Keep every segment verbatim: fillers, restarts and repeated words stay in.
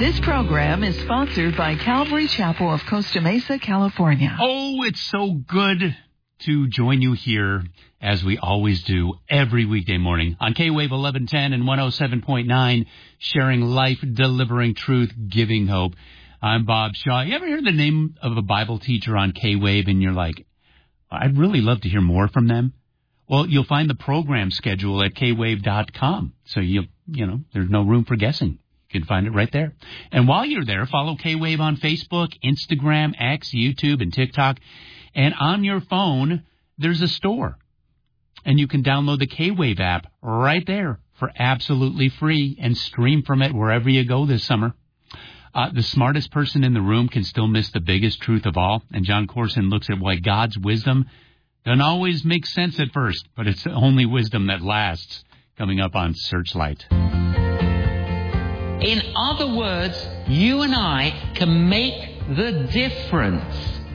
This program is sponsored by Calvary Chapel of Costa Mesa, California. Oh, it's so good to join you here, as we always do, every weekday morning on K-Wave eleven ten and one oh seven point nine, sharing life, delivering truth, giving hope. I'm Bob Shaw. You ever hear the name of a Bible teacher on K-Wave and you're like, I'd really love to hear more from them? Well, you'll find the program schedule at K wave dot com. So, you you know, there's no room for guessing. You can find it right there. And while you're there, follow K-Wave on Facebook, Instagram, X, YouTube, and TikTok. And on your phone, there's a store. And you can download the K-Wave app right there for absolutely free and stream from it wherever you go this summer. Uh, the smartest person in the room can still miss the biggest truth of all. And John Corson looks at why God's wisdom doesn't always make sense at first, but it's the only wisdom that lasts, coming up on Searchlight. In other words, you and I can make the difference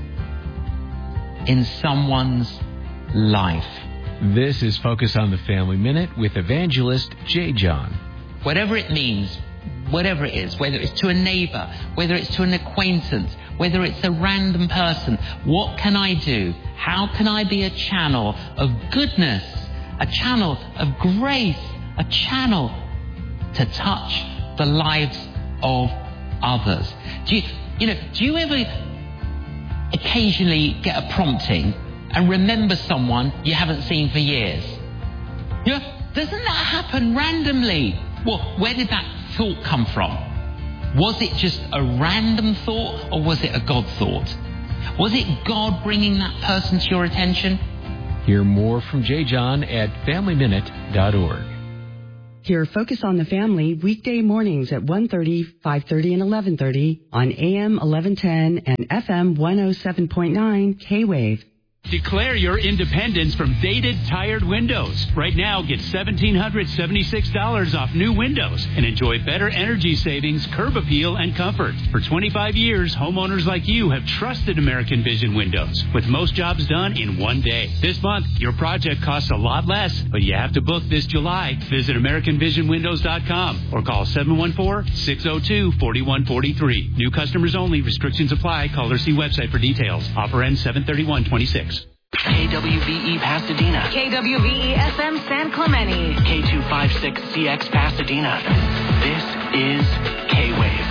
in someone's life. This is Focus on the Family Minute with evangelist J. John. Whatever it means, whatever it is, whether it's to a neighbor, whether it's to an acquaintance, whether it's a random person, what can I do? How can I be a channel of goodness, a channel of grace, a channel to touch the lives of others? Do you, you know, do you ever occasionally get a prompting and remember someone you haven't seen for years? You know, doesn't that happen randomly? Well, where did that thought come from? Was it just a random thought, or was it a God thought? Was it God bringing that person to your attention? Hear more from J. John at family minute dot org. Hear Focus on the Family weekday mornings at one thirty, five thirty, and eleven thirty on A M eleven ten and F M one oh seven point nine K-Wave. Declare your independence from dated, tired windows. Right now, get one thousand seven hundred seventy-six dollars off new windows and enjoy better energy savings, curb appeal, and comfort. For twenty-five years, homeowners like you have trusted American Vision Windows, with most jobs done in one day. This month, your project costs a lot less, but you have to book this July. Visit American Vision Windows dot com or call seven one four, six oh two, four one four three. New customers only. Restrictions apply. Call or see website for details. Offer ends seven thirty-one twenty-six. K W V E Pasadena. K W V E F M San Clemente. K two five six C X Pasadena. This is K-Wave.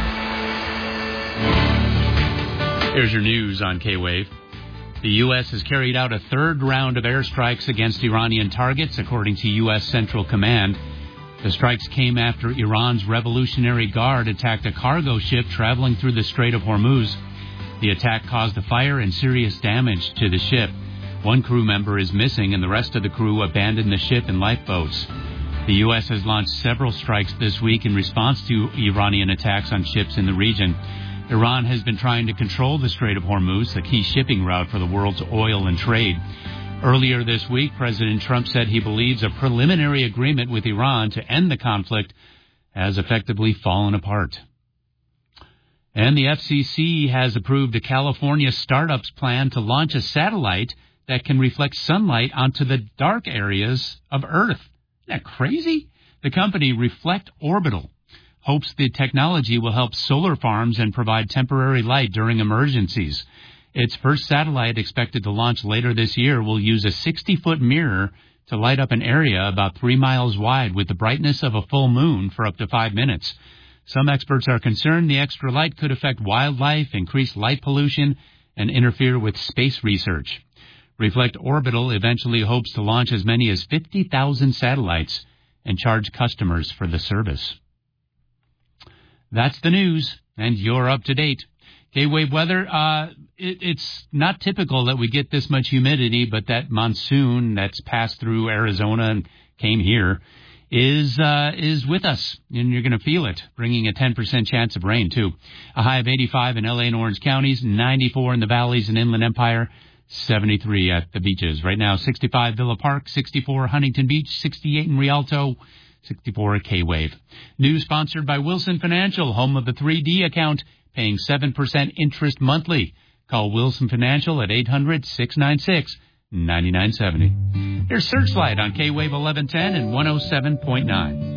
Here's your news on K-Wave. The U S has carried out a third round of airstrikes against Iranian targets, according to U S Central Command. The strikes came after Iran's Revolutionary Guard attacked a cargo ship traveling through the Strait of Hormuz. The attack caused a fire and serious damage to the ship. One crew member is missing, and the rest of the crew abandoned the ship in lifeboats. The U S has launched several strikes this week in response to Iranian attacks on ships in the region. Iran has been trying to control the Strait of Hormuz, the key shipping route for the world's oil and trade. Earlier this week, President Trump said he believes a preliminary agreement with Iran to end the conflict has effectively fallen apart. And the F C C has approved a California startup's plan to launch a satellite that can reflect sunlight onto the dark areas of Earth. Isn't that crazy? The company Reflect Orbital hopes the technology will help solar farms and provide temporary light during emergencies. Its first satellite, expected to launch later this year, will use a sixty-foot mirror to light up an area about three miles wide with the brightness of a full moon for up to five minutes. Some experts are concerned the extra light could affect wildlife, increase light pollution, and interfere with space research. Reflect Orbital eventually hopes to launch as many as fifty thousand satellites and charge customers for the service. That's the news, and you're up to date. K-Wave weather, uh, it, it's not typical that we get this much humidity, but that monsoon that's passed through Arizona and came here is uh, is with us, and you're going to feel it, bringing a ten percent chance of rain, too. A high of eighty-five in L A and Orange counties, ninety-four in the valleys and Inland Empire, seventy-three at the beaches. Right now, sixty-five Villa Park, sixty-four Huntington Beach, sixty-eight in Rialto, sixty-four at K-Wave. News sponsored by Wilson Financial, home of the three D account, paying seven percent interest monthly. Call Wilson Financial at eight hundred, six nine six, nine nine seven zero. Here's Searchlight on K-Wave eleven ten and one oh seven point nine.